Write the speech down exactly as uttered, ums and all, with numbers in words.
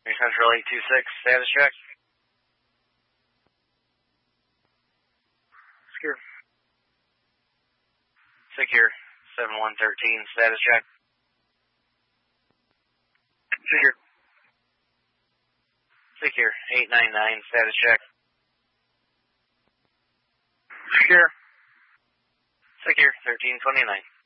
Central eight two six, status check. Secure. Secure, seven one one three, status check. Secure. Secure, eight nine nine, status check. Secure. Secure, thirteen twenty-nine.